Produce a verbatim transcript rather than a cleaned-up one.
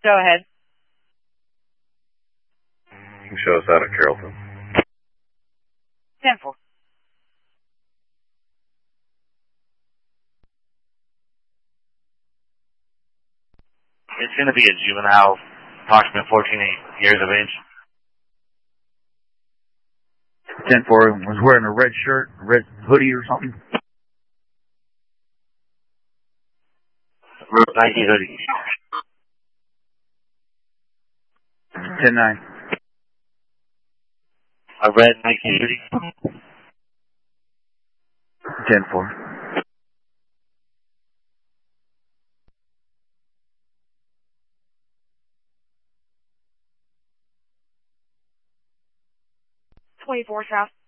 Go ahead. Show us out of Carrollton. ten four. It's going to be a juvenile, approximately fourteen years of age. ten four was wearing a red shirt, a red hoodie or something. Nike hoodie. ten nine. A red Nike hoodie. ten four. twenty-four South.